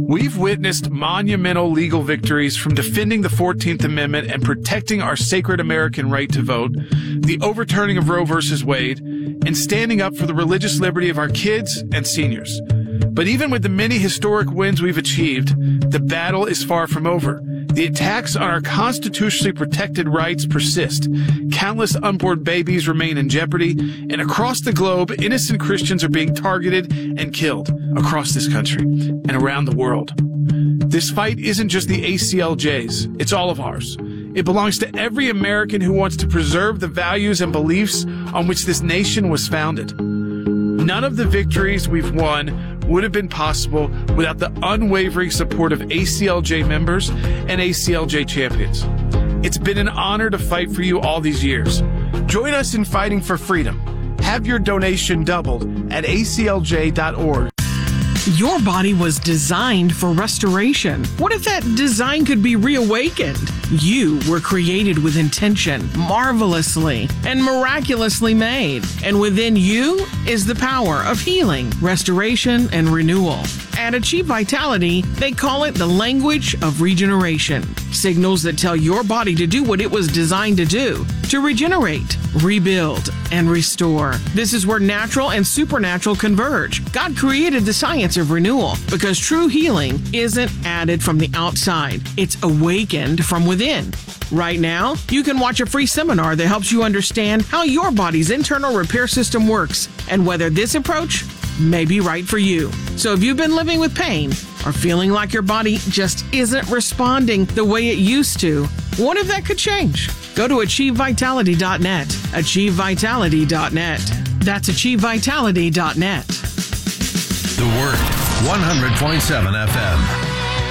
We've witnessed monumental legal victories from defending the 14th Amendment and protecting our sacred American right to vote, the overturning of Roe v. Wade, and standing up for the religious liberty of our kids and seniors. But even with the many historic wins we've achieved, the battle is far from over. The attacks on our constitutionally protected rights persist. Countless unborn babies remain in jeopardy, and across the globe, innocent Christians are being targeted and killed across this country and around the world. This fight isn't just the ACLJ's, it's all of ours. It belongs to every American who wants to preserve the values and beliefs on which this nation was founded. None of the victories we've won would have been possible without the unwavering support of ACLJ members and ACLJ champions. It's been an honor to fight for you all these years. Join us in fighting for freedom. Have your donation doubled at aclj.org. Your body was designed for restoration. What if that design could be reawakened? You were created with intention, marvelously and miraculously made. And within you is the power of healing, restoration, and renewal. At Achieve Vitality, they call it the language of regeneration. Signals that tell your body to do what it was designed to do, to regenerate, rebuild, and restore. This is where natural and supernatural converge. God created the science of renewal because true healing isn't added from the outside. It's awakened from within. Right now, you can watch a free seminar that helps you understand how your body's internal repair system works and whether this approach may be right for you. So if you've been living with pain or feeling like your body just isn't responding the way it used to, what if that could change? Go to AchieveVitality.net. AchieveVitality.net. That's AchieveVitality.net. The Word, 100.7 FM.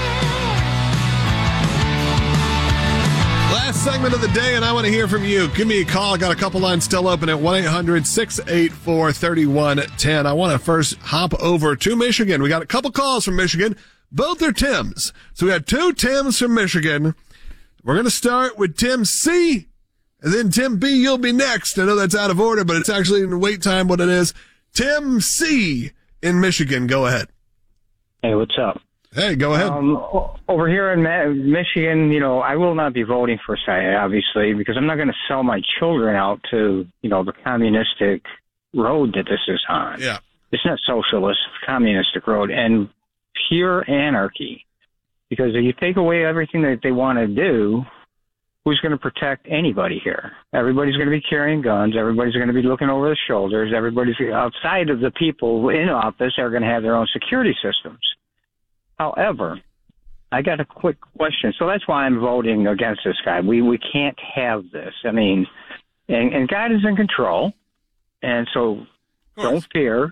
Last segment of the day, and I want to hear from you. Give me a call. I got a couple lines still open at 1-800-684-3110. I want to first hop over to Michigan. We got a couple calls from Michigan. Both are Tims. So we got two Tims from Michigan. We're going to start with Tim C, and then Tim B, you'll be next. I know that's out of order, but it's actually in wait time what it is. Tim C in Michigan. Go ahead. Hey, what's up? Hey, go ahead. Over here in Michigan, I will not be voting for Saya, obviously, because I'm not going to sell my children out to, the communistic road that this is on. Yeah. It's not socialist, communistic road, and pure anarchy. Because if you take away everything that they want to do, who's going to protect anybody here? Everybody's going to be carrying guns. Everybody's going to be looking over their shoulders. Everybody's outside of the people in office are going to have their own security systems. However, I got a quick question. So that's why I'm voting against this guy. We can't have this. I mean, and God is in control, and so don't fear.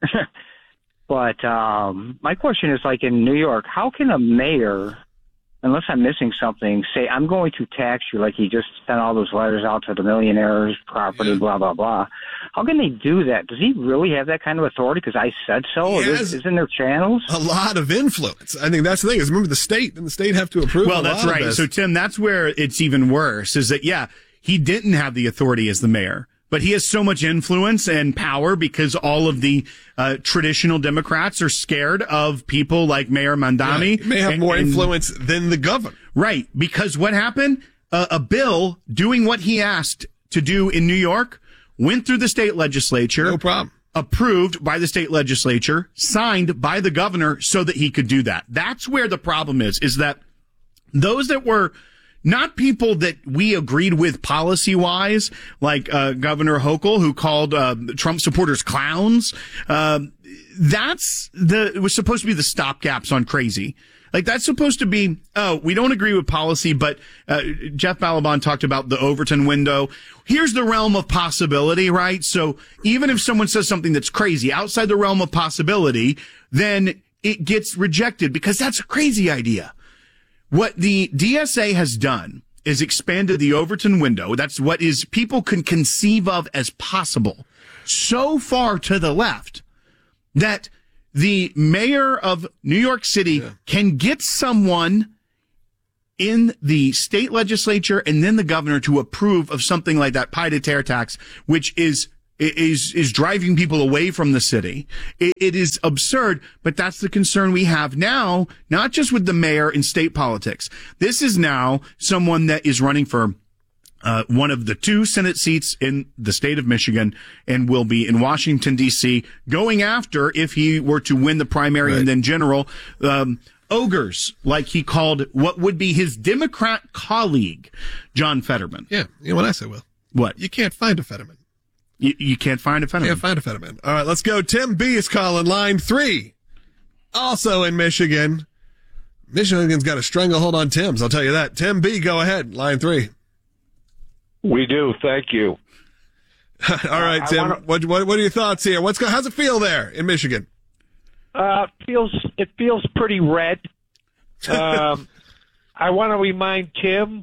But my question is, like in New York, how can a mayor, unless I'm missing something, say, I'm going to tax you, like he just sent all those letters out to the millionaires, property, blah, blah, blah. How can they do that? Does he really have that kind of authority because I said so? Isn't there channels? A lot of influence. I think that's the thing. Is remember the state, and the state have to approve. Well, that's right. So, Tim, that's where it's even worse, is that, he didn't have the authority as the mayor, but he has so much influence and power because all of the traditional Democrats are scared of people like Mayor Mamdani. He may have more influence than the governor. Right, because what happened? A bill doing what he asked to do in New York went through the state legislature. No problem. Approved by the state legislature, signed by the governor so that he could do that. That's where the problem is that those that were not people that we agreed with policy-wise, like Governor Hochul, who called Trump supporters clowns. It was supposed to be the stopgaps on crazy. Like, that's supposed to be, we don't agree with policy, but Jeff Balaban talked about the Overton window. Here's the realm of possibility, right? So even if someone says something that's crazy outside the realm of possibility, then it gets rejected because that's a crazy idea. What the DSA has done is expanded the Overton window. That's what people can conceive of as possible. So far to the left that the mayor of New York City can get someone in the state legislature and then the governor to approve of something like that pied-à-terre tax, which is is driving people away from the city. It is absurd, but that's the concern we have now, not just with the mayor in state politics. This is now someone that is running for one of the 2 Senate seats in the state of Michigan and will be in Washington, D.C., going after, if he were to win the primary and then general, ogres, like he called what would be his Democrat colleague, John Fetterman. Yeah, you know what I say, Will? What? You can't find a Fetterman. You can't find a Fetterman. Can't find a Fetterman. All right, let's go. Tim B is calling line 3. Also in Michigan. Michigan's got a stranglehold on Tim's, I'll tell you that. Tim B, go ahead. Line 3. We do. Thank you. All right, Tim. What are your thoughts here? How's it feel there in Michigan? It feels pretty red. I want to remind Tim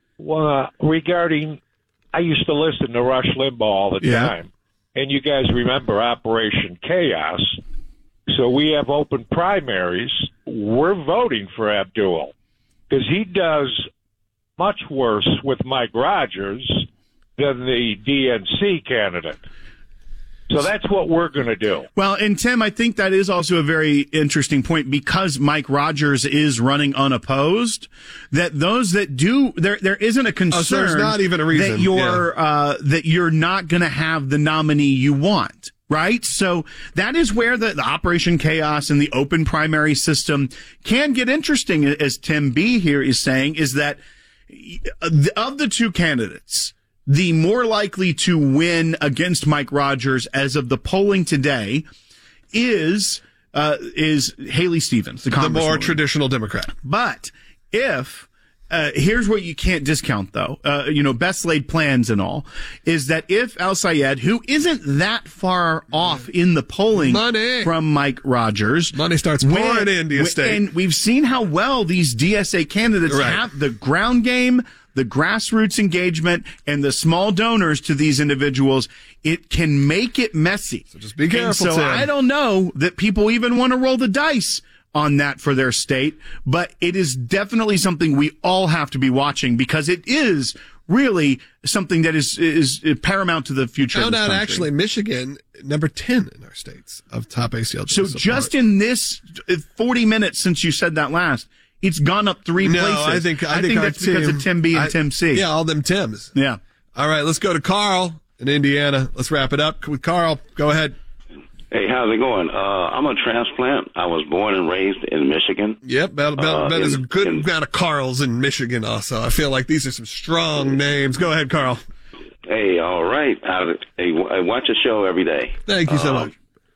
regarding. I used to listen to Rush Limbaugh all the time, and you guys remember Operation Chaos. So we have open primaries. We're voting for Abdul because he does much worse with Mike Rogers than the DNC candidate. So that's what we're going to do. Well, and Tim, I think that is also a very interesting point because Mike Rogers is running unopposed. That those that do, there isn't a concern. So there's not even a reason that you're not going to have the nominee you want. Right? So that is where the Operation Chaos and the open primary system can get interesting, as Tim B here is saying, is that of the 2 candidates, the more likely to win against Mike Rogers as of the polling today is Haley Stevens, the more traditional Democrat. But if here's what you can't discount, though, best laid plans and all, is that if Al Sayed, who isn't that far off in the polling from Mike Rogers, money starts pouring into state, and we've seen how well these DSA candidates have the ground game, the grassroots engagement, and the small donors to these individuals, it can make it messy. So just be careful, and so Tim. I don't know that people even want to roll the dice on that for their state, but it is definitely something we all have to be watching because it is really something that is paramount to the future of this country. Actually, Michigan, number 10 in our states of top ACLJ. So just in this 40 minutes since you said that last, it's gone up 3 places. I think that's because of Tim B and Tim C. Yeah, all them Tims. Yeah. All right, let's go to Carl in Indiana. Let's wrap it up with Carl. Go ahead. Hey, how's it going? I'm a transplant. I was born and raised in Michigan. Yep, there's a good amount of Carls in Michigan also. I feel like these are some strong names. Go ahead, Carl. Hey, all right. I watch a show every day. Thank you so much.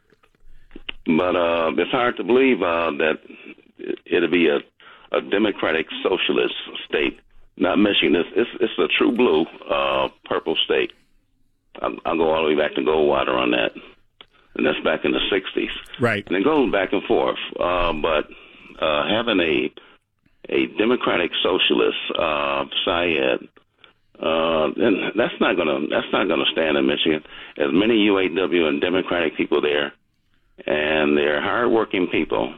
But it's hard to believe that it'll be a democratic socialist state, not Michigan. It's a true blue purple state. I'll go all the way back to Goldwater on that. And that's back in the 60s. Right. And it goes back and forth. But having a democratic socialist, Syed, and that's not gonna stand in Michigan. There's many UAW and Democratic people there, and they're hardworking people,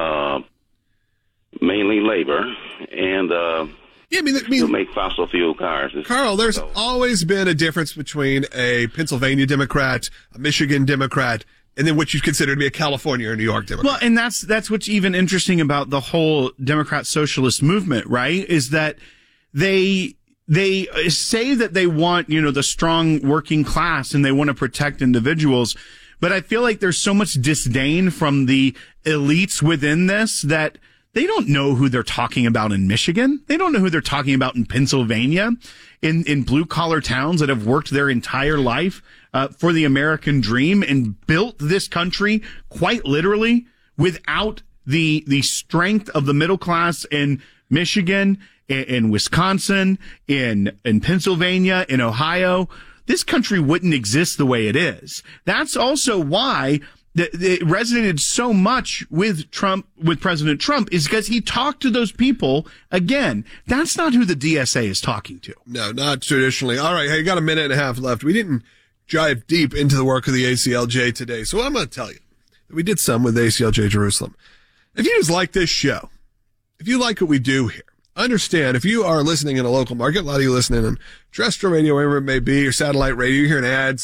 mainly labor, and to make fossil fuel cars. Carl, there's always been a difference between a Pennsylvania Democrat, a Michigan Democrat, and then what you consider to be a California or New York Democrat. Well, and that's what's even interesting about the whole Democrat socialist movement, right? Is that they say that they want, the strong working class and they want to protect individuals. But I feel like there's so much disdain from the elites within this that they don't know who they're talking about in Michigan. They don't know who they're talking about in Pennsylvania, in blue-collar towns that have worked their entire life for the American dream and built this country quite literally without the strength of the middle class in Michigan, in Wisconsin, in Pennsylvania, in Ohio. This country wouldn't exist the way it is. That's also why it resonated so much with President Trump, is because he talked to those people. Again, that's not who the DSA is talking to. No, not traditionally. All right, hey, you got a minute and a half left. We didn't dive deep into the work of the ACLJ today, so I'm going to tell you that we did some with ACLJ Jerusalem. If you just like this show, if you like what we do here, understand if you are listening in a local market, a lot of you listening on terrestrial radio, wherever it may be, or satellite radio, you're hearing ads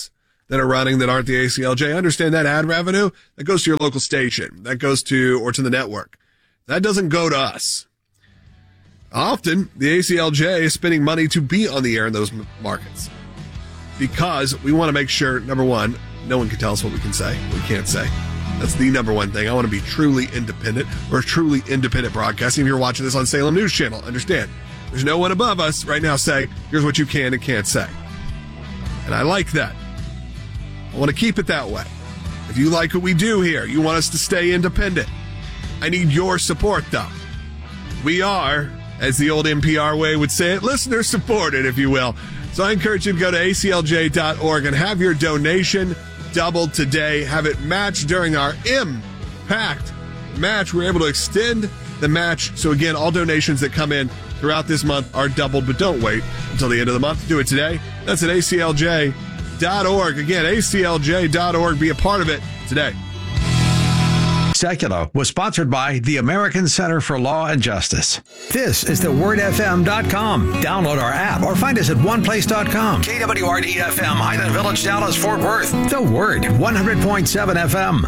that are running that aren't the ACLJ. Understand that ad revenue, that goes to your local station. That goes to the network. That doesn't go to us. Often, the ACLJ is spending money to be on the air in those markets because we want to make sure, number one, no one can tell us what we can say, what we can't say. That's the number one thing. I want to be truly independent. We're truly independent broadcasting. If you're watching this on Salem News Channel, understand, there's no one above us right now saying, here's what you can and can't say. And I like that. I want to keep it that way. If you like what we do here, you want us to stay independent, I need your support, though. We are, as the old NPR way would say it, listener supported, if you will. So I encourage you to go to aclj.org and have your donation doubled today. Have it matched during our Impact match. We're able to extend the match. So again, all donations that come in throughout this month are doubled, but don't wait until the end of the month to do it today. That's at aclj.org. Again, aclj.org. Be a part of it today. Secular was sponsored by the American Center for Law and Justice. This is thewordfm.com. Download our app or find us at oneplace.com. KWRD-FM, Highland Village, Dallas, Fort Worth. The Word, 100.7 FM.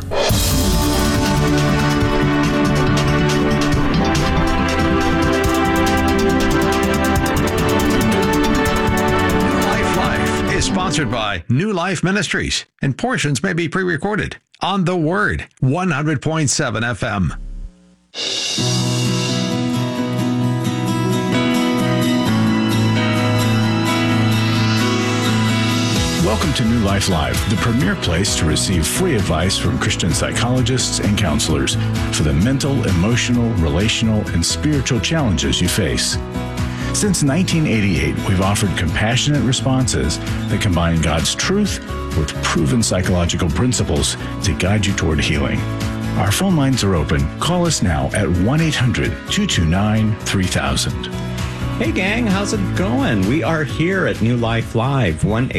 Is sponsored by New Life Ministries, and portions may be pre-recorded on The Word, 100.7 FM. Welcome to New Life Live, the premier place to receive free advice from Christian psychologists and counselors for the mental, emotional, relational, and spiritual challenges you face. Since 1988, we've offered compassionate responses that combine God's truth with proven psychological principles to guide you toward healing. Our phone lines are open. Call us now at 1-800-229-3000. Hey gang, how's it going? We are here at New Life Live.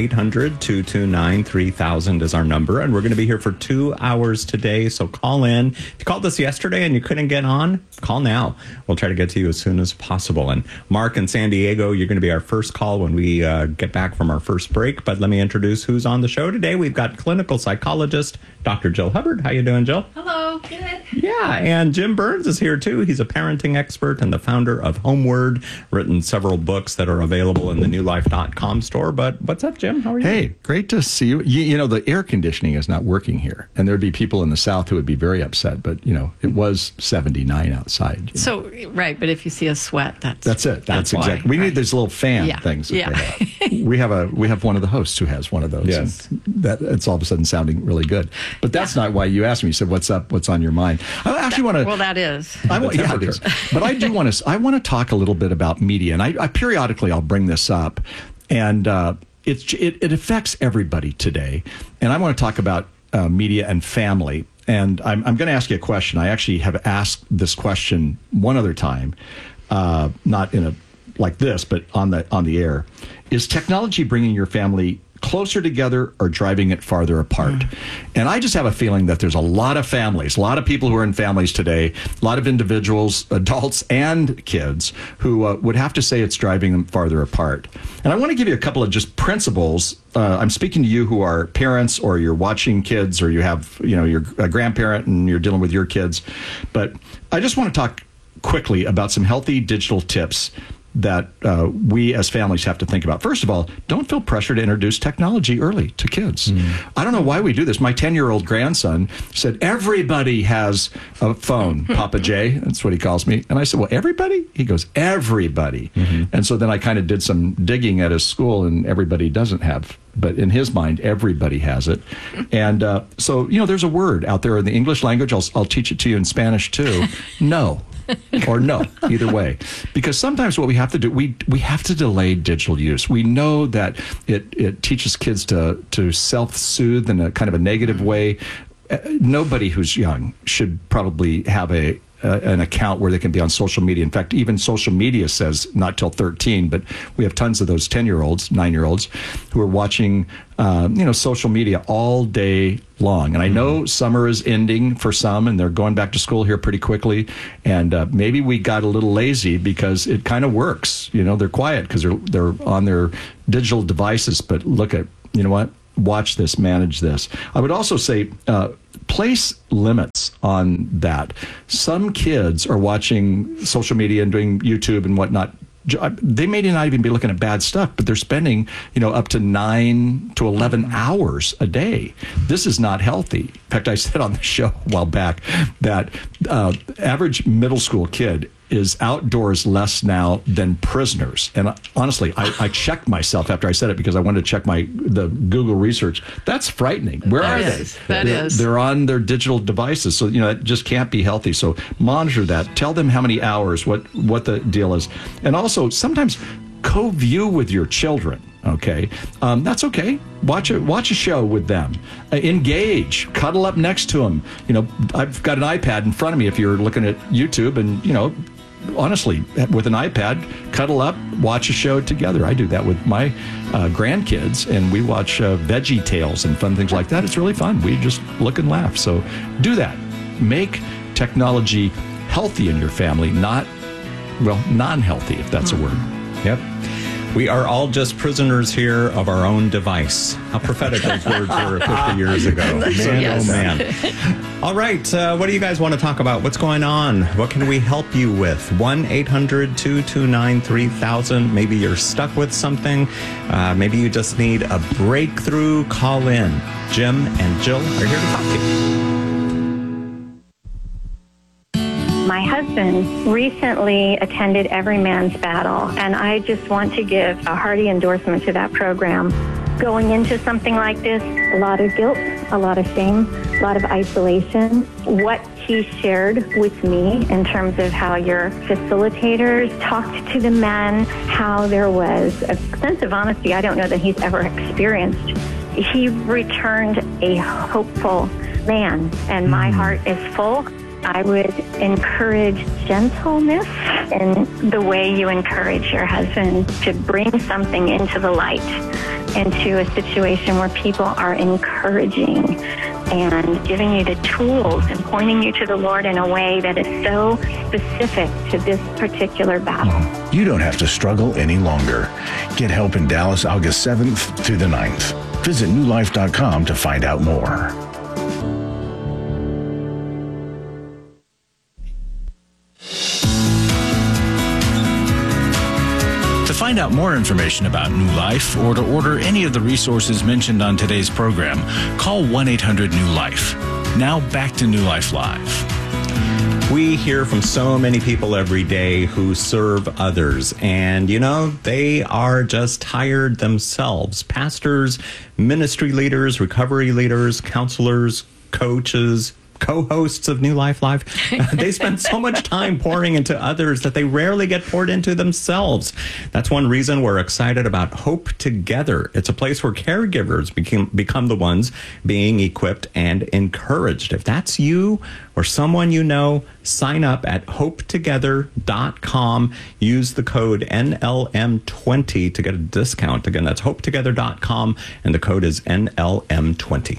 1-800-229-3000 is our number, and we're going to be here for 2 hours today, so call in. If you called us yesterday and you couldn't get on, call now. We'll try to get to you as soon as possible. And Mark in San Diego, you're going to be our first call when we get back from our first break, but let me introduce who's on the show today. We've got clinical psychologist Dr. Jill Hubbard. How you doing, Jill? Hello, good. Yeah, and Jim Burns is here too. He's a parenting expert and the founder of Homeword, written several books that are available in the newlife.com store. But what's up, Jim? How are you? Hey, great to see you. You know, the air conditioning is not working here, and there'd be people in the South who would be very upset, but, you know, it was 79 outside. So, right, but if you see a sweat, that's it. That's why, exactly. We need these little fan things. Yeah. We have one of the hosts who has one of those. Yes. And that it's all of a sudden sounding really good. But that's not why you asked me. You said, what's up? What's on your mind? I actually want to... Well, that is. Yeah, it is. But I do want to... I want to talk a little bit about media. And I periodically, I'll bring this up. And it affects everybody today. And I want to talk about media and family. And I'm going to ask you a question. I actually have asked this question one other time, not in a like this, but on the air. Is technology bringing your family closer together or driving it farther apart? And I just have a feeling that there's a lot of families, a lot of people who are in families today, a lot of individuals, adults and kids, who would have to say it's driving them farther apart. And I want to give you a couple of just principles. I'm speaking to you who are parents, or you're watching kids, or you have, you're a grandparent and you're dealing with your kids. But I just want to talk quickly about some healthy digital tips that we as families have to think about. First of all, don't feel pressure to introduce technology early to kids. I don't know why we do this. My 10-year-old grandson said, everybody has a phone, Papa J. That's what he calls me. And I said, well, everybody? He goes, everybody. And so then I kind of did some digging at his school, and everybody doesn't have. But in his mind, everybody has it. And so, there's a word out there in the English language. I'll teach it to you in Spanish, too. No. Or no, either way. Because sometimes what we have to do, we have to delay digital use. We know that it teaches kids to self-soothe in a kind of a negative way. Nobody who's young should probably have an account where they can be on social media. In fact, even social media says not till 13, but we have tons of those 10-year-olds, 9-year-olds who are watching, social media all day long. And I know summer is ending for some, and they're going back to school here pretty quickly. And maybe we got a little lazy because it kind of works. They're quiet because they're on their digital devices. But look at, you know what? watch this, manage this. I would also say place limits on that. Some kids are watching social media and doing YouTube and whatnot. They may not even be looking at bad stuff, but they're spending, up to 9 to 11 hours a day. This is not healthy. In fact, I said on the show a while back that average middle school kid is outdoors less now than prisoners. And honestly, I checked myself after I said it because I wanted to check the Google research. That's frightening. Where are they? That is. They're on their digital devices. So, it just can't be healthy. So monitor that. Tell them how many hours, what the deal is. And also, sometimes co-view with your children. Okay, that's okay. Watch a show with them. Engage. Cuddle up next to them. I've got an iPad in front of me if you're looking at YouTube, and honestly, with an iPad, cuddle up, watch a show together. I do that with my grandkids, and we watch Veggie Tales and fun things like that. It's really fun. We just look and laugh. So do that. Make technology healthy in your family, not non-healthy, if that's a word. Yep. We are all just prisoners here of our own device. How prophetic those words were 50 years ago. Man, yes. Oh, man. All right. What do you guys want to talk about? What's going on? What can we help you with? 1-800-229-3000. Maybe you're stuck with something. Maybe you just need a breakthrough. Call in. Jim and Jill are here to talk to you. My husband recently attended Every Man's Battle, and I just want to give a hearty endorsement to that program. Going into something like this, a lot of guilt, a lot of shame, a lot of isolation. What he shared with me in terms of how your facilitators talked to the men, how there was a sense of honesty I don't know that he's ever experienced. He returned a hopeful man, and my heart is full. I would encourage gentleness in the way you encourage your husband to bring something into the light, into a situation where people are encouraging and giving you the tools and pointing you to the Lord in a way that is so specific to this particular battle. You don't have to struggle any longer. Get help in Dallas August 7th through the 9th. Visit newlife.com to find out more. To find out more information about New Life or to order any of the resources mentioned on today's program, call 1-800-NEW-LIFE. Now back to New Life Live. We hear from so many people every day who serve others, and they are just tired themselves. Pastors, ministry leaders, recovery leaders, counselors, coaches, co-hosts of New Life Live. They spend so much time pouring into others that they rarely get poured into themselves. That's one reason we're excited about Hope Together. It's a place where caregivers become the ones being equipped and encouraged. If that's you or someone you know, sign up at hopetogether.com. Use the code NLM20 to get a discount. Again, that's hopetogether.com, and the code is NLM20.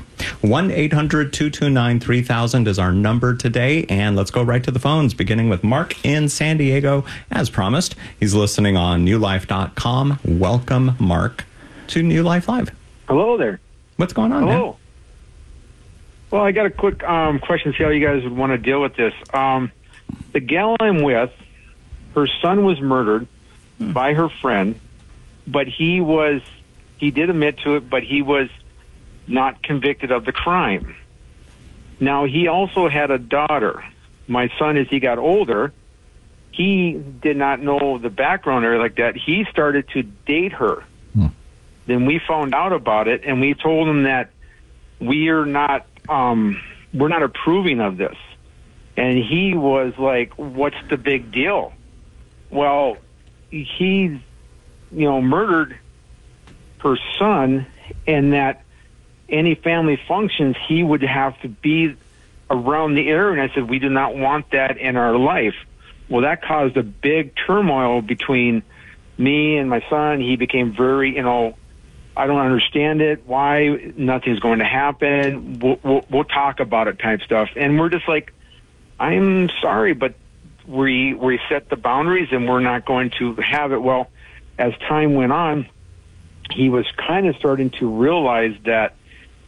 1-800-229-3000 is our number today, and let's go right to the phones, beginning with Mark in San Diego. As promised, he's listening on newlife.com. Welcome, Mark, to New Life Live. Hello there. What's going on, man? Well, I got a quick question to see how you guys would want to deal with this. The gal I'm with, her son was murdered by her friend, but he did admit to it, but he was not convicted of the crime. Now, he also had a daughter. My son, as he got older, he did not know the background or like that. He started to date her. Then we found out about it, and we told him that we're not approving of this. And he was like, what's the big deal? Well, he, murdered her son, and that any family functions, he would have to be around the area. And I said, we do not want that in our life. Well, that caused a big turmoil between me and my son. He became very, I don't understand it. Why? Nothing's going to happen. We'll talk about it type stuff. And we're just like, I'm sorry, but we set the boundaries and we're not going to have it. Well, as time went on, he was kind of starting to realize that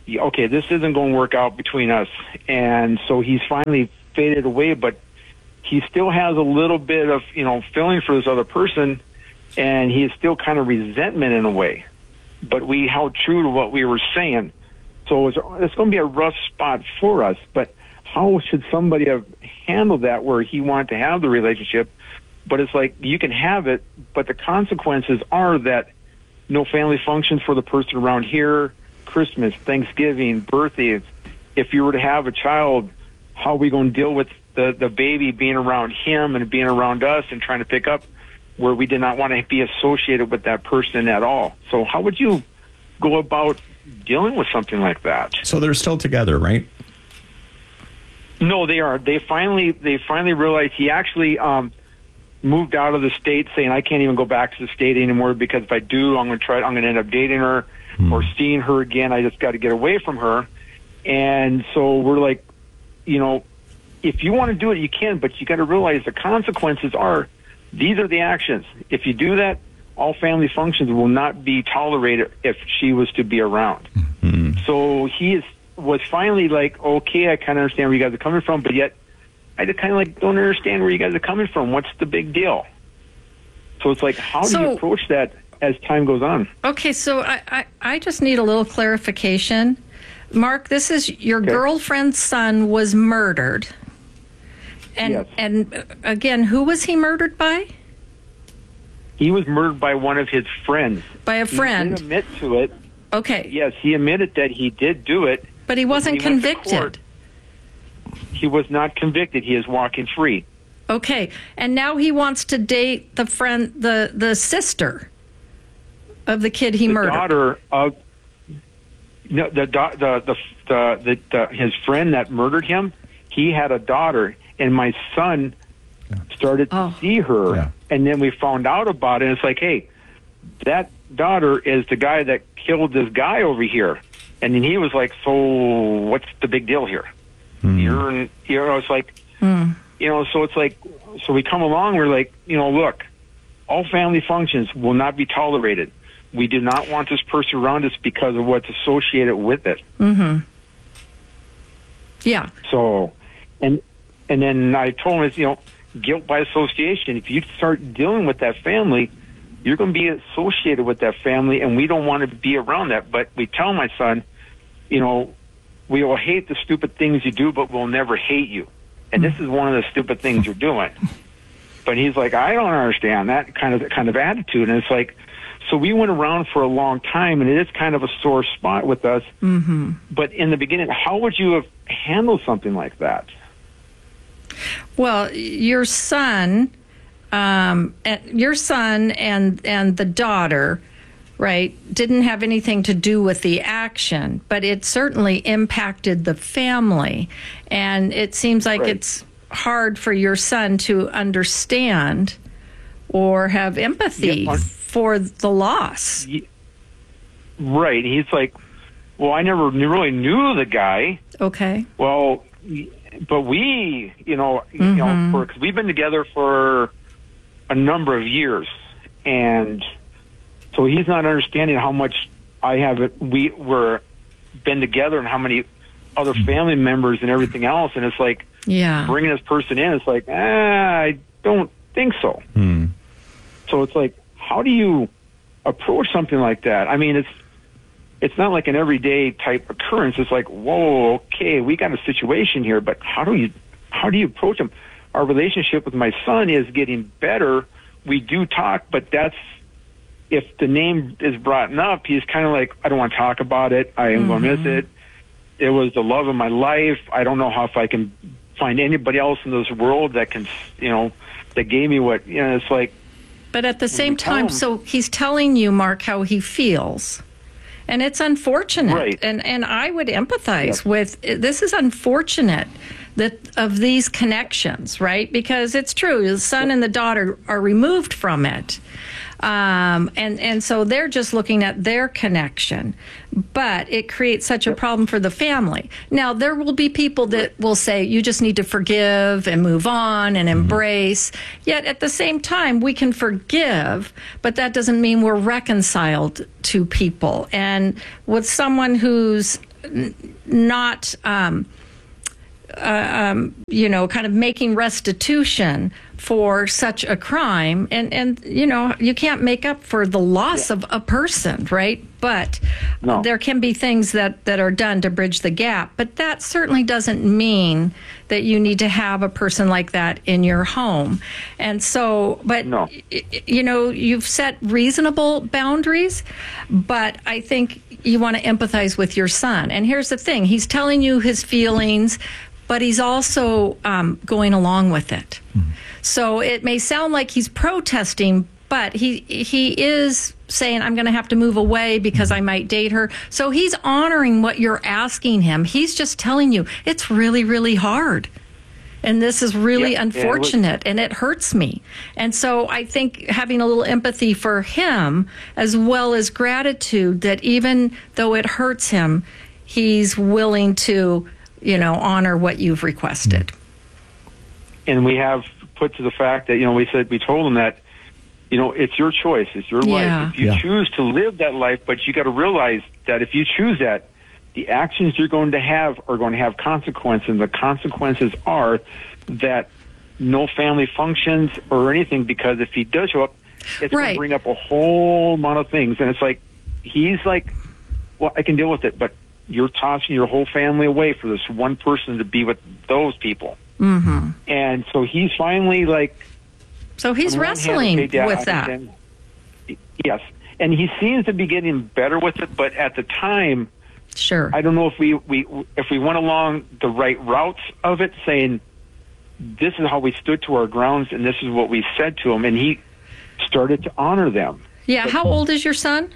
okay, this isn't going to work out between us. And so he's finally faded away, but he still has a little bit of, feeling for this other person, and he is still kind of resentment in a way. But we held true to what we were saying. So it's going to be a rough spot for us. But how should somebody have handled that where he wanted to have the relationship, but it's like you can have it, but the consequences are that no family functions for the person around here, Christmas, Thanksgiving, birthdays. If you were to have a child, how are we going to deal with the baby being around him and being around us and trying to pick up where we did not want to be associated with that person at all? So how would you go about dealing with something like that? So they're still together, right? No, they are. They finally realized he actually moved out of the state, saying, I can't even go back to the state anymore because if I do, I'm going to end up dating her or seeing her again. I just got to get away from her. And so we're like, if you want to do it, you can, but you got to realize the consequences are, these are the actions. If you do that, all family functions will not be tolerated if she was to be around. Mm-hmm. So was finally like, okay, I kind of understand where you guys are coming from, but yet I just kind of don't understand where you guys are coming from. What's the big deal? So it's like, how do you approach that as time goes on? Okay, so I just need a little clarification. Mark, this is your girlfriend's son was murdered. And, yes. And again, who was he murdered by? He was murdered by one of his friends. By a friend? He didn't admit to it. Okay. Yes, he admitted that he did do it. But he wasn't convicted. He was not convicted. He is walking free. Okay. And now he wants to date the friend, the sister of the kid he murdered. Daughter of his friend that murdered him. He had a daughter, and my son started to see her, and then we found out about it. And it's like, hey, that daughter is the guy that killed this guy over here. And then he was like, so what's the big deal here? It's like, so it's like, so we come along, we're like, look, all family functions will not be tolerated. We do not want this person around us because of what's associated with it. Mm-hmm. Yeah. So, and then I told him, guilt by association. If you start dealing with that family, you're going to be associated with that family, and we don't want to be around that. But we tell my son, we will hate the stupid things you do, but we'll never hate you. And this is one of the stupid things you're doing. But he's like, I don't understand that kind of attitude. And it's like, so we went around for a long time, and it is kind of a sore spot with us. Mm-hmm. But in the beginning, how would you have handled something like that? Well, your son and the daughter, right, didn't have anything to do with the action, but it certainly impacted the family. And it seems like it's hard for your son to understand or have empathy for the loss. Right. He's like, well, I never really knew the guy. Okay. Well, but we, because we've been together for a number of years, and so he's not understanding how much I have it. We were been together, and how many other family members and everything else. And it's like, bringing this person in, it's like, I don't think so. So it's like, how do you approach something like that? I mean, it's not like an everyday type occurrence. It's like, whoa, okay, we got a situation here, but how do you approach them? Our relationship with my son is getting better. We do talk, but if the name is brought up, he's kind of like, I don't want to talk about it. I am going to miss it. It was the love of my life. I don't know if I can find anybody else in this world that can, that gave me what, it's like. But at the same time, so he's telling you, Mark, how he feels. And it's unfortunate. Right. And I would empathize with, this is unfortunate of these connections, right? Because it's true, the son and the daughter are removed from it. And so they're just looking at their connection. But it creates such a problem for the family. Now, there will be people that will say, you just need to forgive and move on and embrace. Yet at the same time, we can forgive, but that doesn't mean we're reconciled to people. And with someone who's not, kind of making restitution for such a crime. And you can't make up for the loss of a person, right? But there can be things that are done to bridge the gap. But that certainly doesn't mean that you need to have a person like that in your home. And so, but, you've set reasonable boundaries, but I think you want to empathize with your son. And here's the thing. He's telling you his feelings, but he's also going along with it. Mm-hmm. So it may sound like he's protesting, but he is saying, I'm going to have to move away because I might date her. So he's honoring what you're asking him. He's just telling you it's really, really hard. And this is really unfortunate, and it hurts me. And so I think having a little empathy for him, as well as gratitude that even though it hurts him, he's willing to, honor what you've requested. And we have put to the fact that, we told him that, it's your choice, it's your life. If you choose to live that life, but you got to realize that if you choose that, the actions you're going to have are going to have consequences, and the consequences are that no family functions or anything, because if he does show up, it's going to bring up a whole amount of things. And it's like, he's like, well, I can deal with it, but you're tossing your whole family away for this one person to be with those people. Mm-hmm. And so he's finally like... So he's wrestling with that. Yes. And he seems to be getting better with it, but at the time... Sure. I don't know if we went along the right routes of it, saying this is how we stood to our grounds and this is what we said to him, and he started to honor them. Yeah. How old is your son?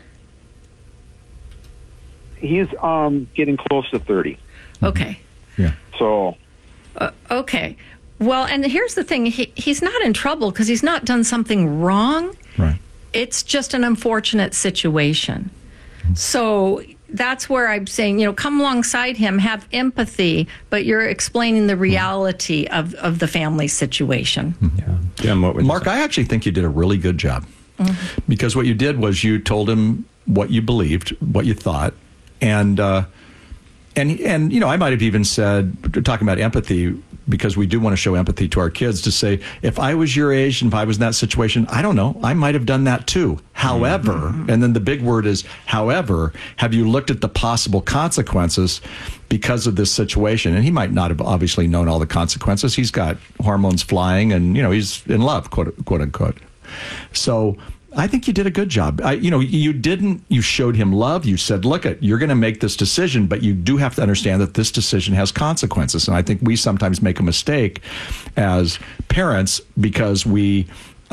He's getting close to 30. Okay. Yeah. So. Okay. Well, and here's the thing: he's not in trouble because he's not done something wrong. Right. It's just an unfortunate situation. So that's where I'm saying, come alongside him, have empathy, but you're explaining the reality of the family situation. Yeah. Jim, what would Mark, I actually think you did a really good job. Mm-hmm. Because what you did was you told him what you believed, what you thought, and I might have even said, talking about empathy, because we do want to show empathy to our kids, to say, if I was your age and if I was in that situation, I don't know, I might have done that too. However, and then the big word is, however, have you looked at the possible consequences because of this situation? And he might not have obviously known all the consequences. He's got hormones flying and, he's in love, quote unquote. So I think you did a good job. You showed him love. You said, look, you're going to make this decision, but you do have to understand that this decision has consequences. And I think we sometimes make a mistake as parents because we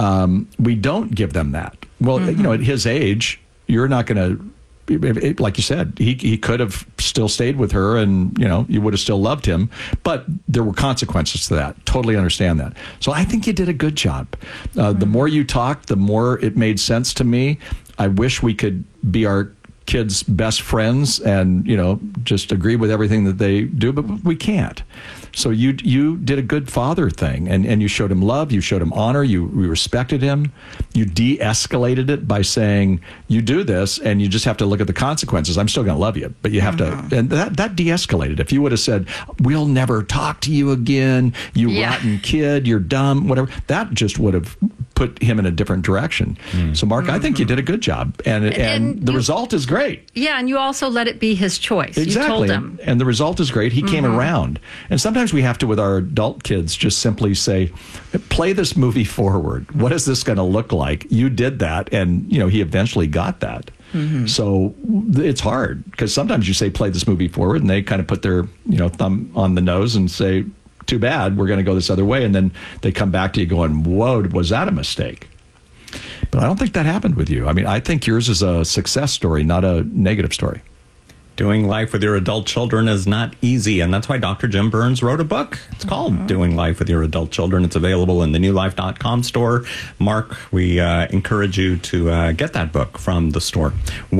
don't give them that. Well, at his age, you're not going to, like you said, he could have still stayed with her and, you would have still loved him, but there were consequences to that. Totally understand that. So I think you did a good job. The more you talked, the more it made sense to me. I wish we could be our kids' best friends and, just agree with everything that they do, but we can't. So you did a good father thing, and you showed him love, you showed him honor, you respected him, you de-escalated it by saying, you do this, and you just have to look at the consequences. I'm still going to love you, but you have to, and that de-escalated. If you would have said, we'll never talk to you again, you rotten kid, you're dumb, whatever, that just would have put him in a different direction. So, Mark, I think you did a good job, and the result is great. Yeah, and you also let it be his choice. Exactly. You told him. And the result is great. He came around. And sometimes we have to, with our adult kids, just simply say, play this movie forward. What is this going to look like? You did that, and he eventually got that. So it's hard, because sometimes you say, play this movie forward, and they kind of put their thumb on the nose and say, too bad, we're going to go this other way. And then they come back to you going, whoa, was that a mistake? But I don't think that happened with you. I mean, I think yours is a success story, not a negative story. Doing life with your adult children is not easy, and that's why Dr. Jim Burns wrote a book. It's called Doing Life with Your Adult Children. It's available in the newlife.com store. Mark, we encourage you to get that book from the store.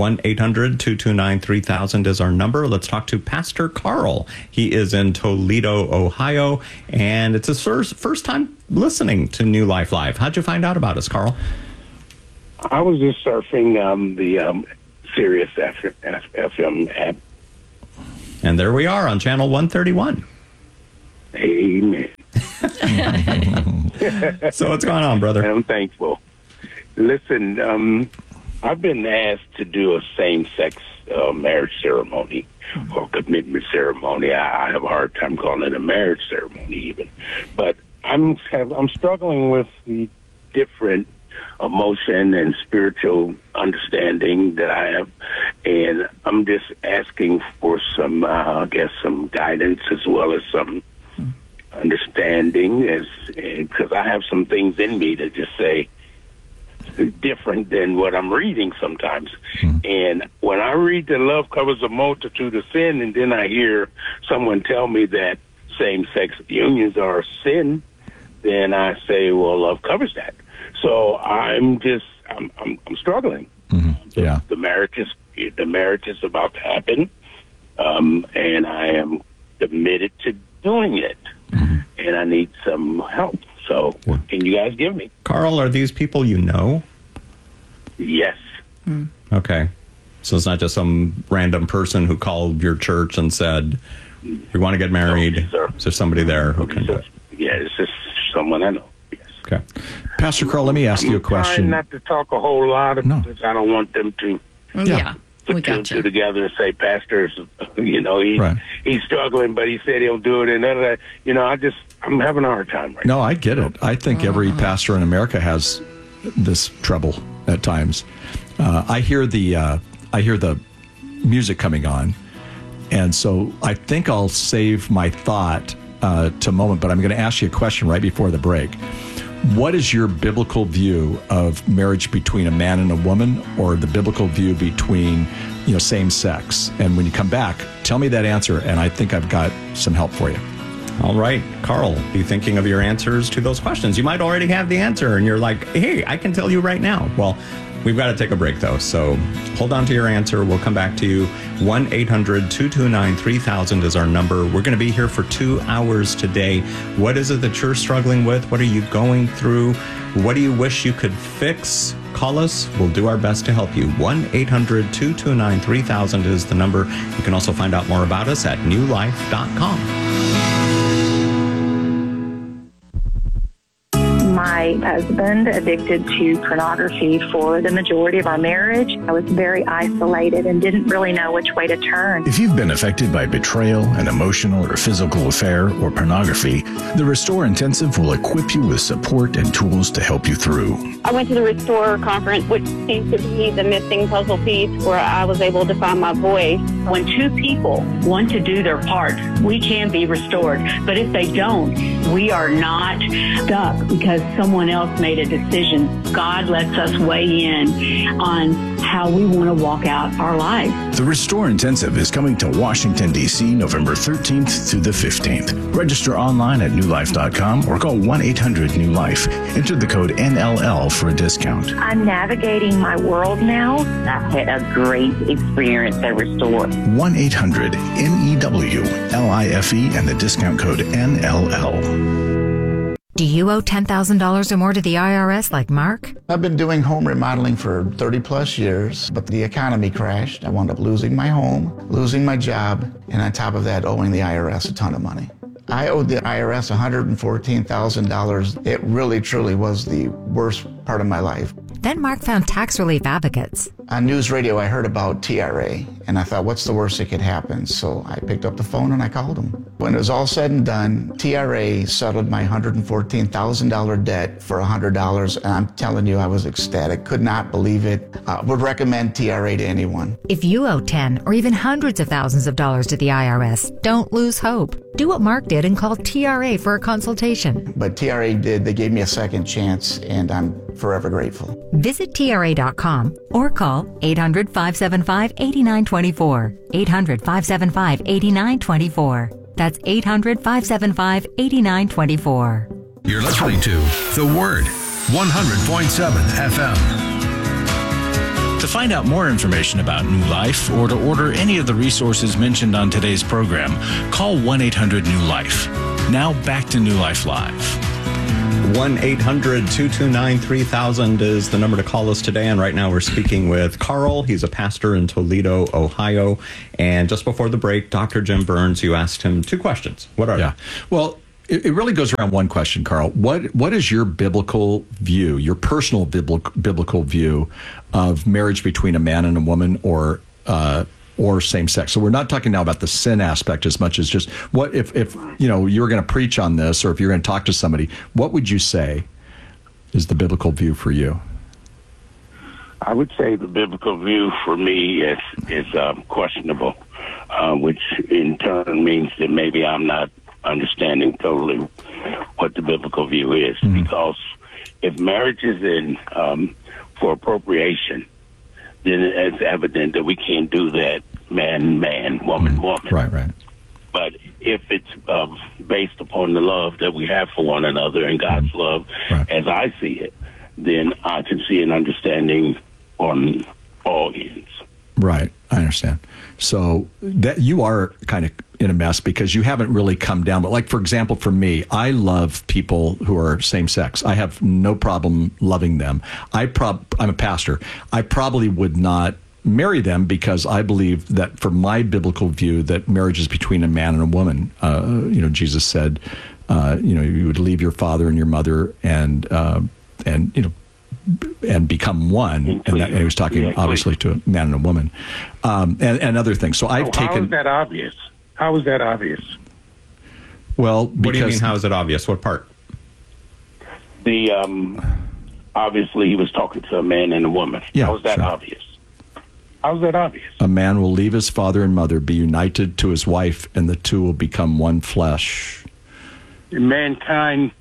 1-800-229-3000 is our number. Let's talk to Pastor Carl. He is in Toledo, Ohio, and it's his first time listening to New Life Live. How'd you find out about us, Carl? I was just surfing the Sirius FM app, And there we are on Channel 131. Amen. So what's going on, brother? I'm thankful. Listen, I've been asked to do a same-sex marriage ceremony or commitment ceremony. I have a hard time calling it a marriage ceremony even. But I'm struggling with the different emotion and spiritual understanding that I have, and I'm just asking for some, some guidance as well as some understanding, because I have some things in me that just say different than what I'm reading sometimes. And when I read that love covers a multitude of sin, and then I hear someone tell me that same-sex unions are a sin, then I say, well, love covers that. So I'm struggling. Yeah. The marriage is about to happen, and I am committed to doing it, and I need some help. So can you guys give me? Carl, are these people you know? Yes. Okay. So it's not just some random person who called your church and said, we want to get married. No, is there somebody there who can do it? Yeah, it's just someone I know. Okay. Pastor Carl, let me ask you a question. I'm trying not to talk a whole lot because I don't want them to we put two and two together and say, Pastor's, he's struggling, but he said he'll do it. And none of that. I'm having a hard time right now. No, I get it. I think every pastor in America has this trouble at times. I hear the music coming on, and so I think I'll save my thought to a moment, but I'm going to ask you a question right before the break. What is your biblical view of marriage between a man and a woman, or the biblical view between, same sex? And when you come back, tell me that answer, and I think I've got some help for you. All right, Carl, be thinking of your answers to those questions. You might already have the answer, and you're like, hey, I can tell you right now. Well, we've got to take a break, though, so hold on to your answer. We'll come back to you. 1-800-229-3000 is our number. We're going to be here for 2 hours today. What is it that you're struggling with? What are you going through? What do you wish you could fix? Call us. We'll do our best to help you. 1-800-229-3000 is the number. You can also find out more about us at newlife.com. My husband addicted to pornography for the majority of our marriage. I was very isolated and didn't really know which way to turn. If you've been affected by betrayal, an emotional or physical affair, or pornography, the Restore Intensive will equip you with support and tools to help you through. I went to the Restore conference, which seems to be the missing puzzle piece where I was able to find my voice. When two people want to do their part, we can be restored. But if they don't, we are not stuck because someone else made a decision. God lets us weigh in on how we want to walk out our life. The Restore Intensive is coming to Washington, D.C. November 13th through the 15th. Register online at newlife.com or call 1-800-NEW-LIFE. Enter the code NLL for a discount. I'm navigating my world now. I've had a great experience at Restore. 1-800-NEWLIFE and the discount code NLL. Do you owe $10,000 or more to the IRS like Mark? I've been doing home remodeling for 30 plus years, but the economy crashed. I wound up losing my home, losing my job, and on top of that, owing the IRS a ton of money. I owed the IRS $114,000. It really, truly was the worst part of my life. Then Mark found Tax Relief Advocates. On news radio, I heard about TRA, and I thought, what's the worst that could happen? So I picked up the phone and I called them. When it was all said and done, TRA settled my $114,000 debt for $100, and I'm telling you, I was ecstatic. Could not believe it. Would recommend TRA to anyone. If you owe 10 or even hundreds of thousands of dollars to the IRS, don't lose hope. Do what Mark did and call TRA for a consultation. But TRA did. They gave me a second chance, and I'm forever grateful. Visit TRA.com or call 800-575-8924. 800-575-8924. That's 800-575-8924. You're listening to The Word, 100.7 FM. To find out more information about New Life or to order any of the resources mentioned on today's program, call 1-800-NEW-LIFE. Now back to New Life Live. 1-800-229-3000 is the number to call us today. And right now we're speaking with Carl. He's a pastor in Toledo, Ohio. And just before the break, Dr. Jim Burns, you asked him 2 questions. What are they? Well, it really goes around one question, Carl. What is your biblical view, your personal biblical view of marriage between a man and a woman or same sex? So we're not talking now about the sin aspect as much as just what if you were going to preach on this, or if you're going to talk to somebody, what would you say is the biblical view for you? I would say the biblical view for me is questionable, which in turn means that maybe I'm not understanding totally what the biblical view is. Because if marriage is in for appropriation, then it's evident that we can't do that man, woman. Right. But if it's based upon the love that we have for one another and God's love, as I see it, then I can see an understanding on all ends. Right, I understand. So that you are kind of in a mess because you haven't really come down. But like, for example, for me, I love people who are same sex. I have no problem loving them. I'm a pastor. I probably would not marry them because I believe that for my biblical view that marriage is between a man and a woman. Jesus said, you would leave your father and your mother and become one, and he was talking obviously to a man and a woman, and other things. So I've taken. How is that obvious? How is that obvious? Well, what do you mean? How is it obvious? What part? The obviously he was talking to a man and a woman. Yeah, how is that sure. obvious? How is that obvious? A man will leave his father and mother, be united to his wife, and the two will become one flesh. Mankind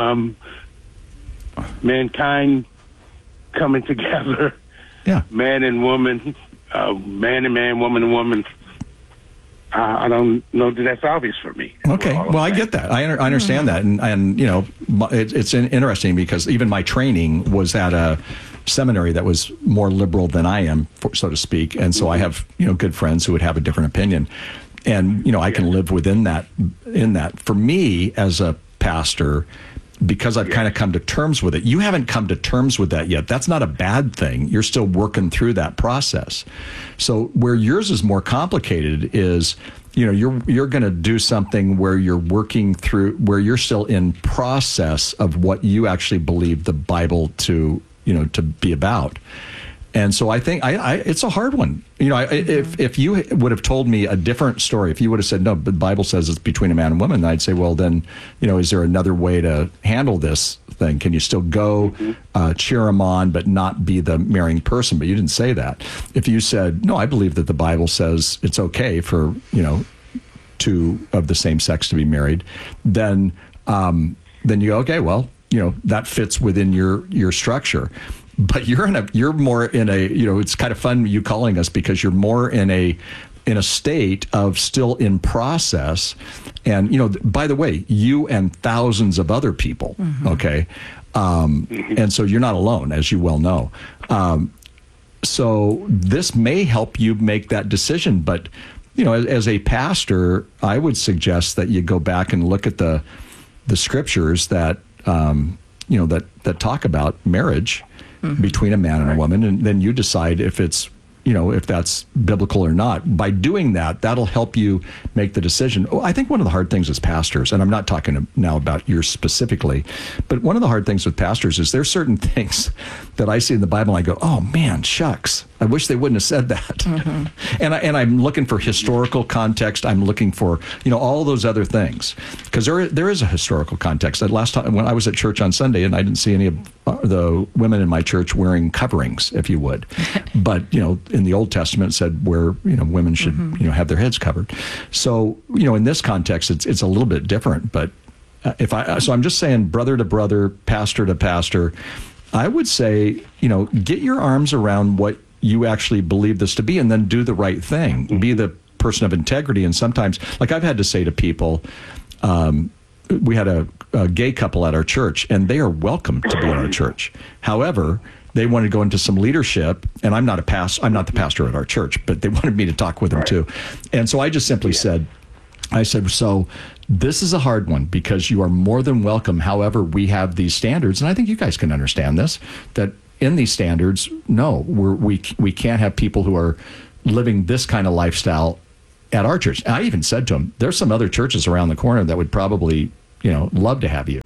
coming together. Yeah. Man and woman, man and man, woman and woman. I don't know that that's obvious for me. Okay. Well, I get that. I understand that. And it's interesting because even my training was at a seminary that was more liberal than I am, so to speak. And so I have, good friends who would have a different opinion. And, I can live within that, For me, as a pastor, because I've kind of come to terms with it. You haven't come to terms with that yet. That's not a bad thing. You're still working through that process. So where yours is more complicated is, you're going to do something where you're working through, where you're still in process of what you actually believe the Bible to be about. And so I think it's a hard one. If you would have told me a different story, if you would have said, no, the Bible says it's between a man and woman, I'd say, well, then, is there another way to handle this thing? Can you still go cheer them on, but not be the marrying person? But you didn't say that. If you said, no, I believe that the Bible says it's okay for, two of the same sex to be married, then you go, okay, well, that fits within your structure. But you're more in a, it's kind of fun you calling us because you're more in a state of still in process. And, by the way, you and thousands of other people, okay? And so you're not alone, as you well know. So this may help you make that decision. But, as a pastor, I would suggest that you go back and look at the scriptures that, that talk about marriage between a man and a woman, and then you decide if it's, if that's biblical or not. By doing that, that'll help you make the decision. I think one of the hard things as pastors, and I'm not talking now about yours specifically, but one of the hard things with pastors is there's certain things that I see in the Bible and I go, oh man, shucks, I wish they wouldn't have said that. And I'm looking for historical context. I'm looking for, all those other things. Because there is a historical context. That last time when I was at church on Sunday and I didn't see any of the women in my church wearing coverings, if you would. But, in the Old Testament it said where, women should, have their heads covered. So, in this context, it's a little bit different. But so I'm just saying brother to brother, pastor to pastor, I would say, get your arms around what you actually believe this to be and then do the right thing. Be the person of integrity. And sometimes, like I've had to say to people, we had a gay couple at our church, and they are welcome to be at our church. However, they wanted to go into some leadership, and I'm not the pastor at our church, but they wanted me to talk with them too. And so I just simply said, I said, so this is a hard one because you are more than welcome. However, we have these standards, and I think you guys can understand this, that in these standards, no, we can't have people who are living this kind of lifestyle at our church. I even said to them, there's some other churches around the corner that would probably, love to have you.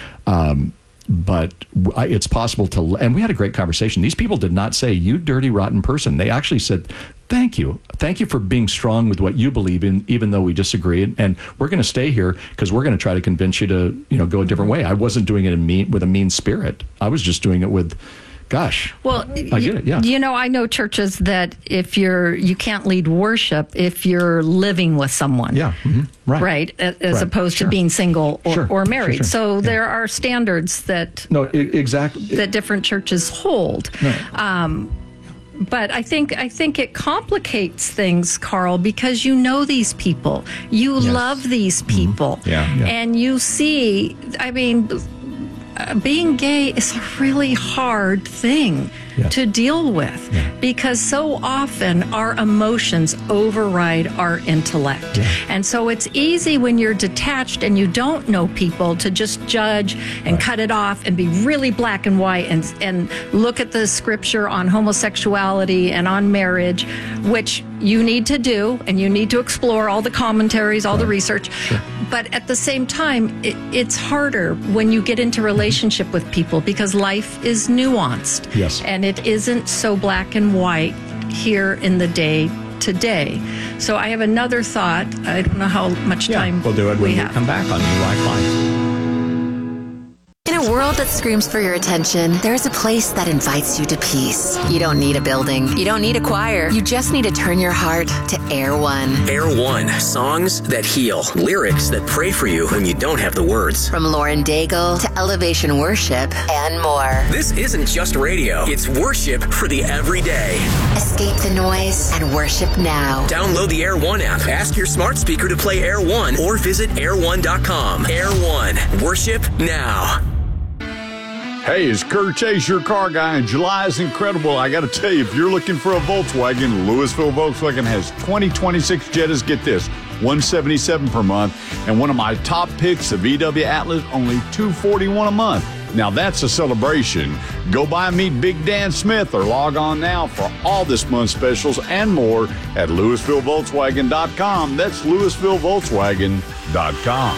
But it's possible to, and we had a great conversation. These people did not say, you dirty, rotten person. They actually said, thank you. Thank you for being strong with what you believe in, even though we disagree. And we're going to stay here because we're going to try to convince you to, go a different way. I wasn't doing it with a mean spirit. I was just doing it with, gosh. Well, I get it. Yeah. I know churches that you can't lead worship if you're living with someone. Yeah. Mm-hmm. Right. As opposed to being single or married. Sure. So there are standards that exactly that different churches hold. No. But I think it complicates things, Carl, because you know these people. You love these people. Mm-hmm. Yeah. And you see, being gay is a really hard thing to deal with because so often our emotions override our intellect. And so it's easy when you're detached and you don't know people to just judge and cut it off and be really black and white and look at the scripture on homosexuality and on marriage, which you need to do, and you need to explore all the commentaries, all the research. But at the same time, it's harder when you get into relationship with people because life is nuanced. Yes. And it isn't so black and white here in the day today. So I have another thought. I don't know how much time we'll do it when we come back on New Life Live. In a world that screams for your attention, there's a place that invites you to peace. You don't need a building. You don't need a choir. You just need to turn your heart to Air One. Air One, songs that heal, lyrics that pray for you when you don't have the words. From Lauren Daigle to Elevation Worship and more. This isn't just radio. It's worship for the everyday. Escape the noise and worship now. Download the Air One app. Ask your smart speaker to play Air One or visit air1.com. Air One, worship now. Hey, it's Kurt Chase, your car guy, and July is incredible. I got to tell you, if you're looking for a Volkswagen, Louisville Volkswagen has 2026 Jettas, get this, $177 per month, and one of my top picks, the VW Atlas, only $241 a month. Now that's a celebration. Go by and meet Big Dan Smith or log on now for all this month's specials and more at LouisvilleVolkswagen.com. That's LouisvilleVolkswagen.com.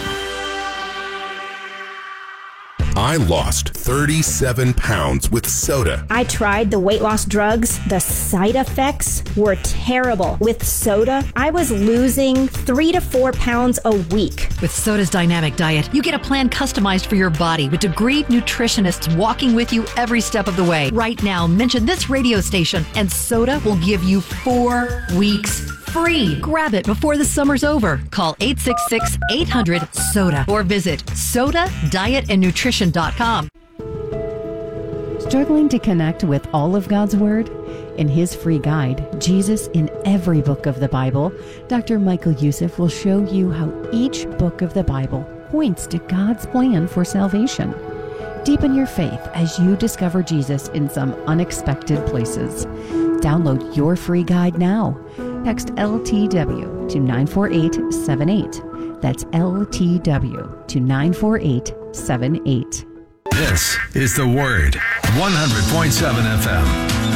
I lost 37 pounds with soda. I tried the weight loss drugs. The side effects were terrible. With soda, I was losing 3 to 4 pounds a week. With Soda's dynamic diet, you get a plan customized for your body with degreed nutritionists walking with you every step of the way. Right now, mention this radio station and Soda will give you 4 weeks free. Grab it before the summer's over. Call 866-800-SODA or visit sodadietandnutrition.com. Struggling to connect with all of God's Word? In his free guide, Jesus in Every Book of the Bible, Dr. Michael Youssef will show you how each book of the Bible points to God's plan for salvation. Deepen your faith as you discover Jesus in some unexpected places. Download your free guide now. Text LTW to 94878. That's LTW to 94878. This is The Word, 100.7 FM.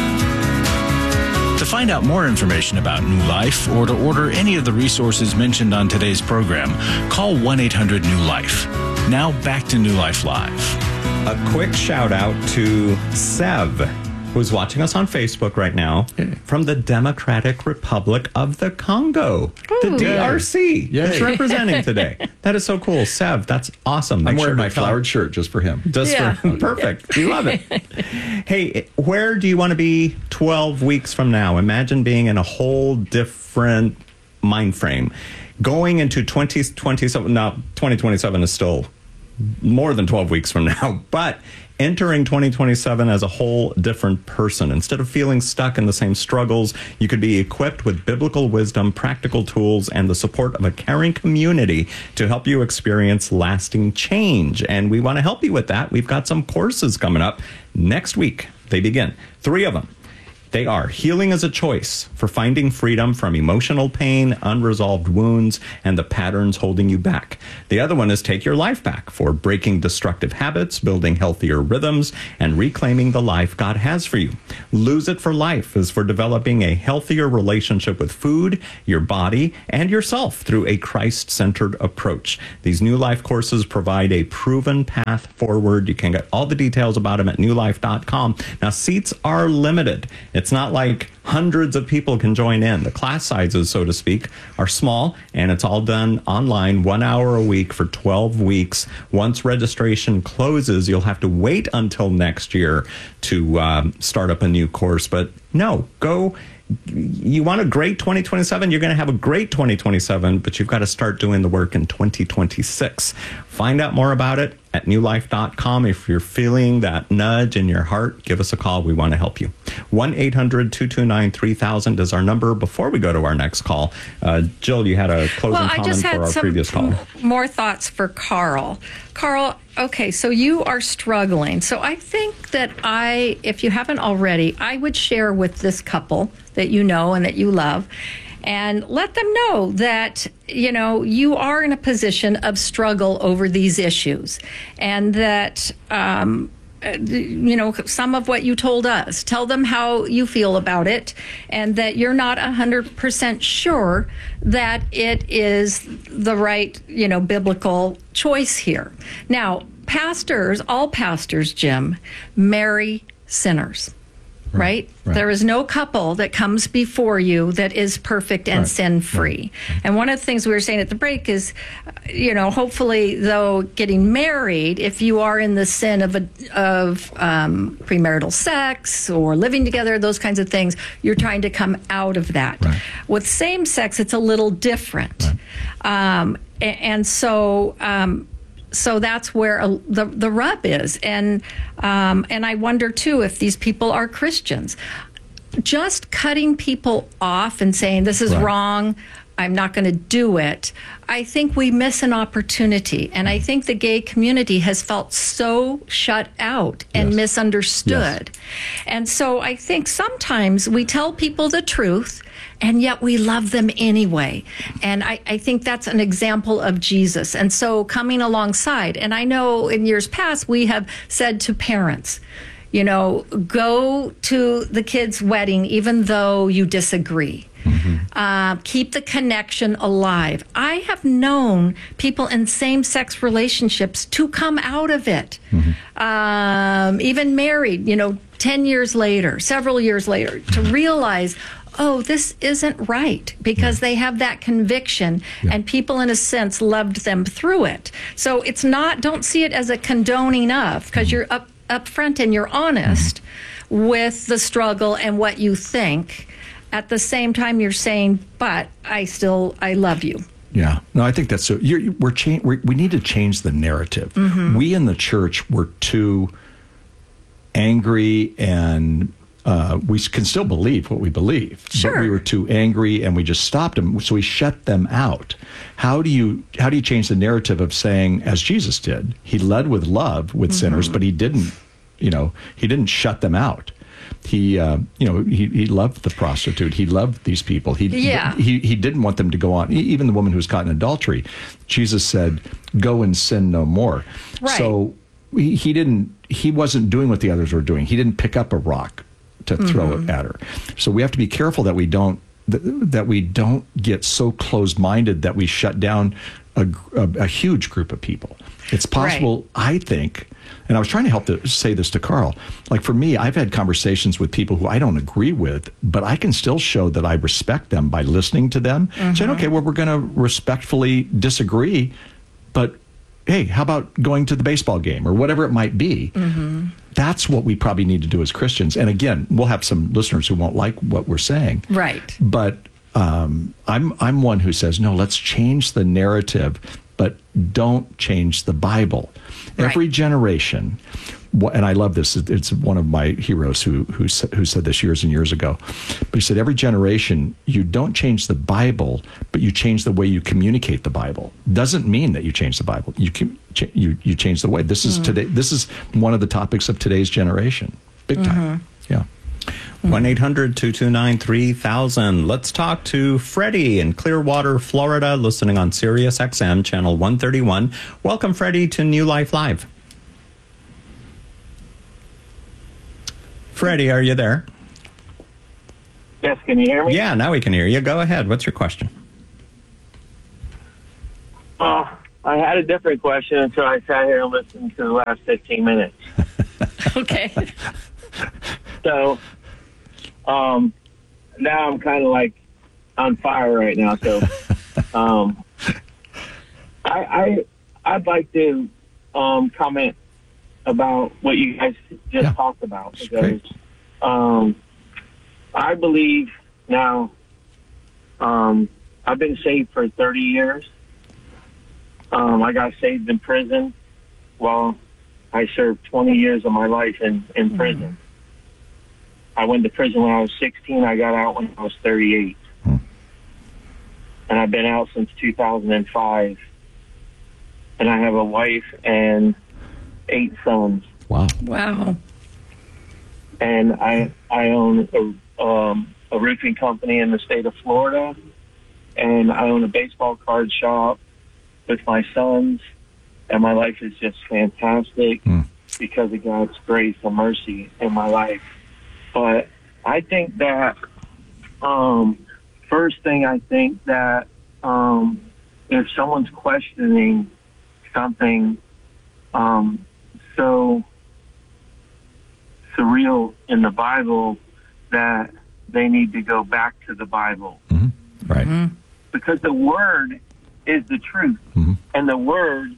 To find out more information about New Life or to order any of the resources mentioned on today's program, call 1-800-NEW-LIFE. Now back to New Life Live. A quick shout out to Sev, who's watching us on Facebook right now from the Democratic Republic of the Congo, the DRC. It's representing today. That is so cool. Sev, that's awesome. I'm wearing my flowered shirt just for him. For him. Perfect. We love it. Hey, where do you want to be 12 weeks from now? Imagine being in a whole different mind frame. Going into 2027, now 2027 is still more than 12 weeks from now, but entering 2027 as a whole different person. Instead of feeling stuck in the same struggles, you could be equipped with biblical wisdom, practical tools, and the support of a caring community to help you experience lasting change. And we want to help you with that. We've got some courses coming up next week. They begin. 3 of them. They are. Healing is a choice for finding freedom from emotional pain, unresolved wounds, and the patterns holding you back. The other one is Take Your Life Back for breaking destructive habits, building healthier rhythms, and reclaiming the life God has for you. Lose It for Life is for developing a healthier relationship with food, your body, and yourself through a Christ-centered approach. These New Life courses provide a proven path forward. You can get all the details about them at newlife.com. Now, seats are limited. It's not like hundreds of people can join in. The class sizes, so to speak, are small, and it's all done online, 1 hour a week for 12 weeks. Once registration closes, you'll have to wait until next year to start up a new course. But no, go. You want a great 2027, you're going to have a great 2027, but you've got to start doing the work in 2026. Find out more about it at newlife.com. If you're feeling that nudge in your heart, give us a call. We want to help you. 1-800-229-3000 is our number. Before we go to our next call, Jill, you had a closing comment for our previous call. More thoughts for Carl. Carl, okay, so you are struggling. So I think that if you haven't already, I would share with this couple that you know and that you love, and let them know that, you are in a position of struggle over these issues, and that, some of what you told us, tell them how you feel about it, and that you're not 100% sure that it is the right, biblical choice here. Now, all pastors, Jim, marry sinners. Right? There is no couple that comes before you that is perfect and sin-free. And one of the things we were saying at the break is, hopefully, though, getting married, if you are in the sin of premarital sex or living together, those kinds of things, you're trying to come out of that. With same-sex, it's a little different. So that's where the rub is, and I wonder too if these people are Christians. Just cutting people off and saying this is wrong, I'm not going to do it. I think we miss an opportunity, and I think the gay community has felt so shut out and misunderstood. And so I think sometimes we tell people the truth, and yet we love them anyway. And I think that's an example of Jesus. And so coming alongside, and I know in years past we have said to parents, go to the kid's wedding even though you disagree. Keep the connection alive. I have known people in same-sex relationships to come out of it, even married, 10 years later, several years later, to realize, oh, this isn't right, because they have that conviction, and people, in a sense, loved them through it. So it's not, don't see it as a condoning of, because you're up front and you're honest with the struggle and what you think. At the same time, you're saying, but I love you. Yeah. No, I think that's so. We need to change the narrative. We in the church were too angry, and we can still believe what we believe. But we were too angry, and we just stopped them. So we shut them out. How do you change the narrative of saying, as Jesus did, he led with love with sinners, but he didn't shut them out. He loved the prostitute. He loved these people. He didn't want them to go on. Even the woman who was caught in adultery, Jesus said, "Go and sin no more." Right. So he wasn't doing what the others were doing. He didn't pick up a rock to throw it at her. So we have to be careful that we don't get so closed-minded that we shut down a huge group of people. It's possible, I think. And I was trying to say this to Carl. Like, for me, I've had conversations with people who I don't agree with, but I can still show that I respect them by listening to them. Saying, okay, well, we're going to respectfully disagree, but hey, how about going to the baseball game or whatever it might be? That's what we probably need to do as Christians. And again, we'll have some listeners who won't like what we're saying. Right. But I'm one who says, no, let's change the narrative, but don't change the Bible. Every generation, and I love this, it's one of my heroes who said this years and years ago, but he said, every generation, you don't change the Bible, but you change the way you communicate the Bible. Doesn't mean that you change the Bible. You change the way. This is today. This is one of the topics of today's generation. Big time. Yeah. 1-800-229-3000. Let's talk to Freddie in Clearwater, Florida, listening on Sirius XM, channel 131. Welcome, Freddie, to New Life Live. Freddie, are you there? Yes, can you hear me? Yeah, now we can hear you. Go ahead. What's your question? I had a different question until I sat here and listened to the last 15 minutes. Okay. So, now I'm kind of like on fire right now. So, I'd like to comment about what you guys just talked about, because I believe now I've been saved for 30 years. I got saved in prison while I served 20 years of my life in prison. I went to prison when I was 16. I got out when I was 38. And I've been out since 2005. And I have a wife and 8 sons. Wow. And I own a roofing company in the state of Florida. And I own a baseball card shop with my sons. And my life is just fantastic because of God's grace and mercy in my life. But I think that, first thing, I think that if someone's questioning something so surreal in the Bible, that they need to go back to the Bible. Right. Because the Word is the truth. And the Word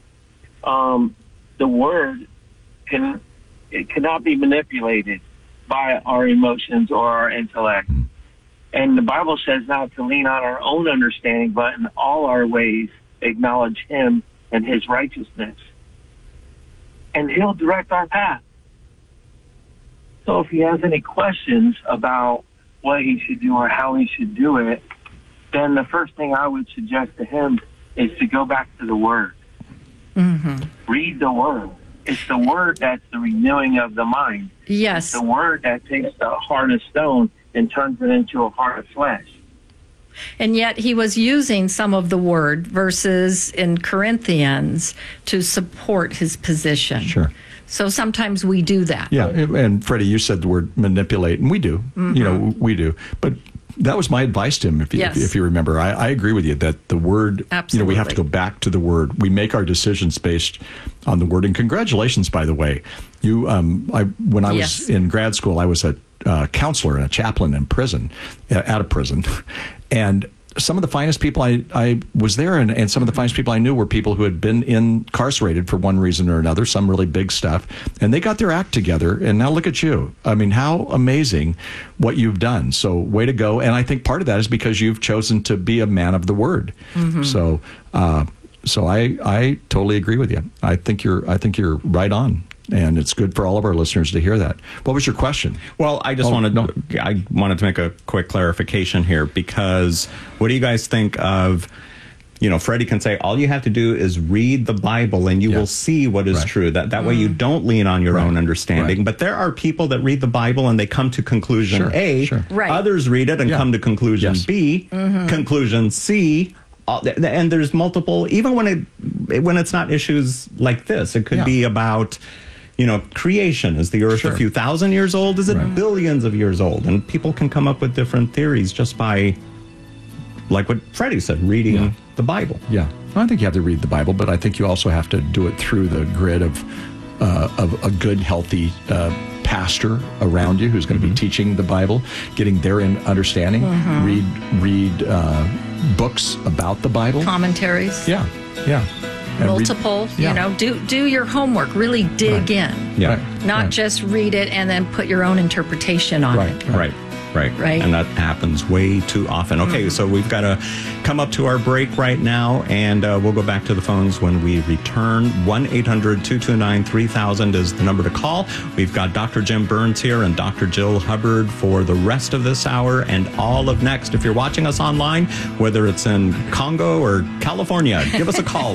cannot be manipulated by our emotions or our intellect. And the Bible says not to lean on our own understanding, but in all our ways acknowledge Him and His righteousness. And He'll direct our path. So if he has any questions about what he should do or how he should do it, then the first thing I would suggest to him is to go back to the Word. Read the Word. It's the Word that's the renewing of the mind. Yes. It's the Word that takes the heart of stone and turns it into a heart of flesh. And yet he was using some of the Word verses in Corinthians to support his position. Sure. So sometimes we do that. Yeah, and Freddie, you said the word manipulate, and we do. You know, we do. But that was my advice to him, if you remember. I agree with you that the Word, we have to go back to the Word. We make our decisions based on the Word. And congratulations, by the way. You, when I was in grad school, I was a counselor and a chaplain in prison, out of prison. And some of the finest people I was there, and some of the finest people I knew were people who had been incarcerated for one reason or another, some really big stuff, and they got their act together, and now look at you. I mean, how amazing what you've done. So way to go. And I think part of that is because you've chosen to be a man of the Word. So I totally agree with you. I think you're right on. And it's good for all of our listeners to hear that. What was your question? Well, I just wanted to make a quick clarification here, because what do you guys think of, Freddie can say, all you have to do is read the Bible and you will see what is true. That way you don't lean on your own understanding. But there are people that read the Bible and they come to conclusion A. Others read it and come to conclusion B, conclusion C. And there's multiple, even when it's not issues like this, it could be about, creation. Is the earth a few thousand years old? Is it billions of years old? And people can come up with different theories just by, like what Freddie said, reading the Bible. Yeah. I think you have to read the Bible, but I think you also have to do it through the grid of a good, healthy pastor around you who's going to be teaching the Bible, getting their understanding. Read books about the Bible. Commentaries. Yeah. And multiple, do your homework, really dig in. Not just read it and then put your own interpretation on it. Right. And that happens way too often. Okay, so we've got to come up to our break right now, and we'll go back to the phones when we return. 1-800-229-3000 is the number to call. We've got Dr. Jim Burns here and Dr. Jill Hubbard for the rest of this hour and all of next. If you're watching us online, whether it's in Congo or California, give us a call,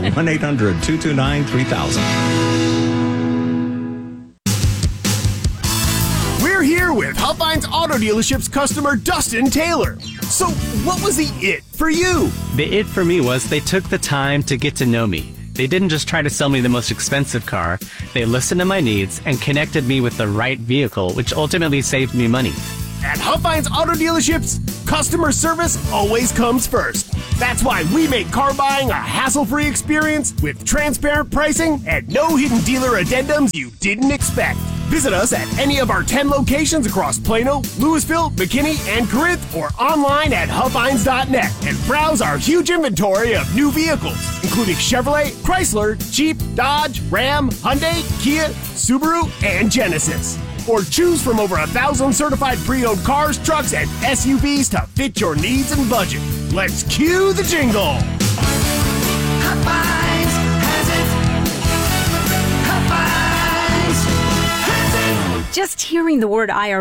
1-800-229-3000. with Huffines Auto Dealership's customer Dustin Taylor. So, what was the it for you? The it for me was they took the time to get to know me. They didn't just try to sell me the most expensive car. They listened to my needs and connected me with the right vehicle, which ultimately saved me money. At Huffines Auto Dealerships, customer service always comes first. That's why we make car buying a hassle-free experience with transparent pricing and no hidden dealer addendums you didn't expect. Visit us at any of our 10 locations across Plano, Louisville, McKinney, and Corinth, or online at Huffines.net and browse our huge inventory of new vehicles, including Chevrolet, Chrysler, Jeep, Dodge, Ram, Hyundai, Kia, Subaru, and Genesis. Or choose from over 1,000 certified pre-owned cars, trucks, and SUVs to fit your needs and budget. Let's cue the jingle. Huffines has it. Huffines has it. Just hearing the word IRA